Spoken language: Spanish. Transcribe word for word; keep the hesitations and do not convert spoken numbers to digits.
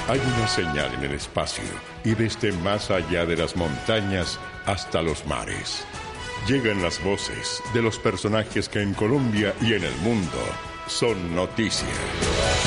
Hay una señal en el espacio y desde más allá de las montañas hasta los mares. Llegan las voces de los personajes que en Colombia y en el mundo son noticia.